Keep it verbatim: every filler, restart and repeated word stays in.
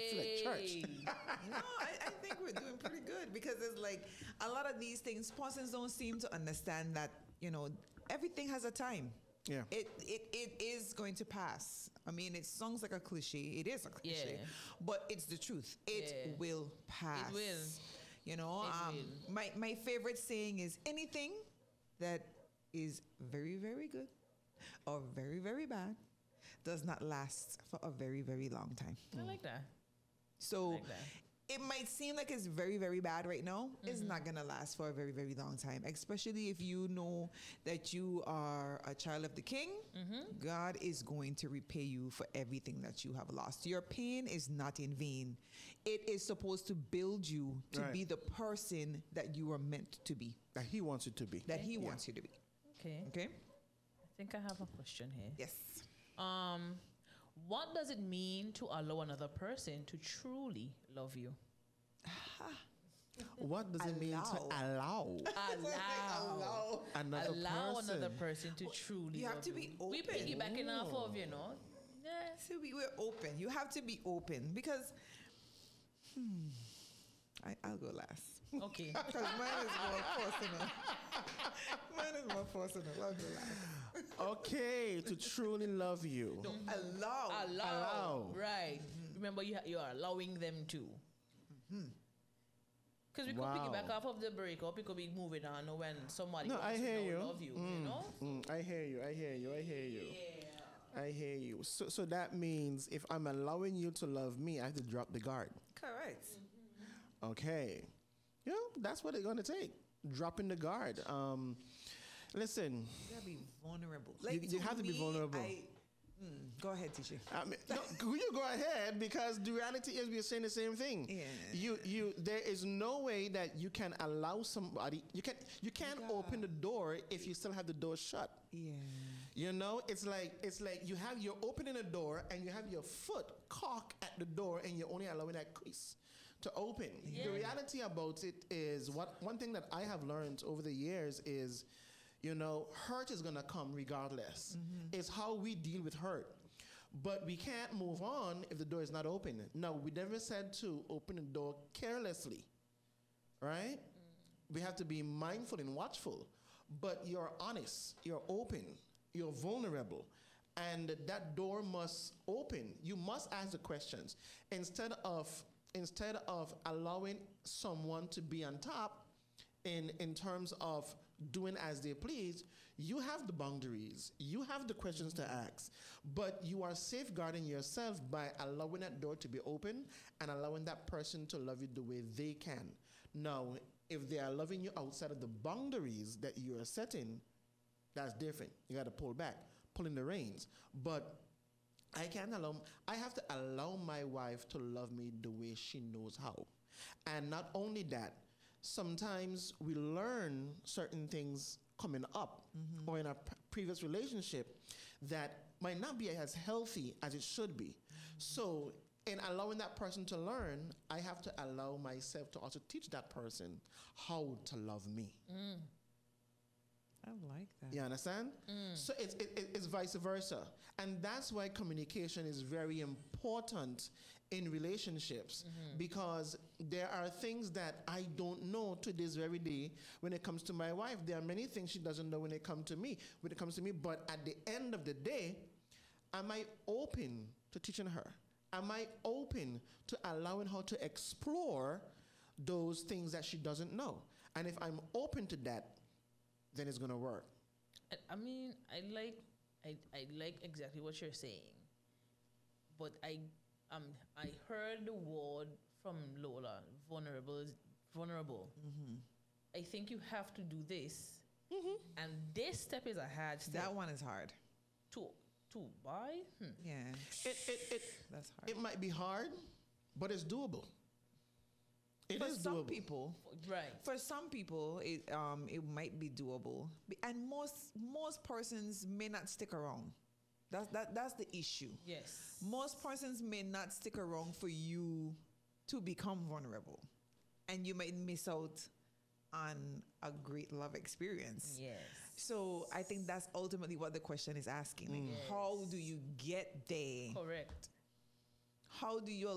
Hey. like church. No, I, I think we're doing pretty good because it's like a lot of these things, persons don't seem to understand that, you know, everything has a time. Yeah. It, it it is going to pass. I mean, it sounds like a cliche. It is a cliche. Yeah. But it's the truth. It Yeah. will pass. It will. You know, It um, will. my, my favorite saying is anything that is very, very good or very, very bad does not last for a very, very long time. I like that. So Like that. it might seem like it's very, very bad right now. Mm-hmm. It's not going to last for a very, very long time, especially if you know that you are a child of the King. Mm-hmm. God is going to repay you for everything that you have lost. Your pain is not in vain. It is supposed to build you to Right. be the person that you are meant to be, That he wants it to be. that He Yeah. wants you to be. Okay. Okay? I think I have a question here. Yes. Um, what does it mean to allow another person to truly love you? What does it mean to allow Allow. another allow person? another person to truly You have love to be you. We open. piggybacking off of, you know. Yeah. So we, we're open. You have to be open because, hmm, I, I'll go last. Okay. Because mine is more personal. Mine is more personal. I'll go last. Okay, to truly love you. No, allow. Allow. Allow. Right. Remember, you ha- you are allowing them to. Because we could Wow. piggyback off of the breakup. We could be moving on when somebody No, wants I to hear now you. love you. You Mm, know. mm, I hear you. I hear you. I hear you. Yeah. I hear you. So, so that means if I'm allowing you to love me, I have to drop the guard. Correct. Okay. Yeah, that's what it's gonna take. Dropping the guard. Um, listen. You gotta be vulnerable. You- you have to be vulnerable. I, mm, go ahead, teacher. I mean, no, you go ahead because the reality is we're saying the same thing. Yeah. You, you. There is no way that you can allow somebody. You can. You can't Yeah. open the door if you still have the door shut. Yeah. You know, it's like it's like you have you're opening a door and you have your foot cock at the door and you're only allowing that crease to open. Yeah. The reality about it is what one thing that I have learned over the years is, you know, hurt is gonna come regardless. It's how we deal with hurt. But we can't move on if the door is not open. No, we never said to open the door carelessly. Right? We have to be mindful and watchful. But you're honest, you're open, you're vulnerable, and that door must open. You must ask the questions instead of instead of allowing someone to be on top in in terms of doing as they please. You have the boundaries, you have the questions to ask, but you are safeguarding yourself by allowing that door to be open and allowing that person to love you the way they can. Now, if they are loving you outside of the boundaries that you are setting, that's different. You got to pull back, pull in the reins. But I can't allow, I have to allow my wife to love me the way she knows how. And not only that, sometimes we learn certain things coming up or in a p- previous relationship that might not be as healthy as it should be. So in allowing that person to learn, I have to allow myself to also teach that person how to love me. I like that. You understand? So it's, it, it- it's vice versa. And that's why communication is very important in relationships because there are things that I don't know to this very day when it comes to my wife. There are many things she doesn't know when it comes to me, when it comes to me. But at the end of the day, am I open to teaching her? Am I open to allowing her to explore those things that she doesn't know? And if I'm open to that, then it's gonna work. I, I mean, I like, I, I like exactly what you're saying, but I, um, I heard the word from Lola, vulnerable, is vulnerable. I think you have to do this, and this step is a hard step. That one is hard. to to buy. Hmm. Yeah. It, it, it, That's hard. it might be hard, but it's doable. It For is some doable. people, Right. for some people, it um it might be doable, and most most persons may not stick around. That's that that's the issue. Yes. Most persons may not stick around for you to become vulnerable, and you might miss out on a great love experience. Yes. So I think that's ultimately what the question is asking. Like, Yes. how do you get there? Correct. How do you